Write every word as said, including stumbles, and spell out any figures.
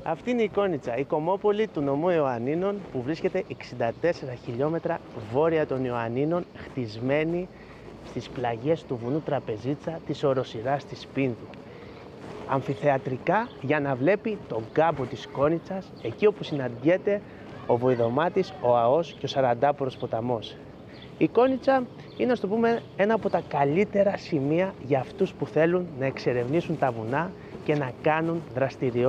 Αυτή είναι η Κόνιτσα, η κομμόπολη του νομού Ιωαννίνων που βρίσκεται εξήντα τέσσερα χιλιόμετρα βόρεια των Ιωαννίνων, χτισμένη στις πλαγιές του βουνού Τραπεζίτσα της οροσειράς της Πίνδου. Αμφιθεατρικά για να βλέπει τον κάμπο της Κόνιτσας, εκεί όπου συναντιέται ο Βοηδομάτης, ο Αός και ο Σαραντάπορος ποταμός. Η Κόνιτσα είναι, ας το πούμε, ένα από τα καλύτερα σημεία για αυτούς που θέλουν να εξερευνήσουν τα βουνά και να κάνουν δραστηριότητες.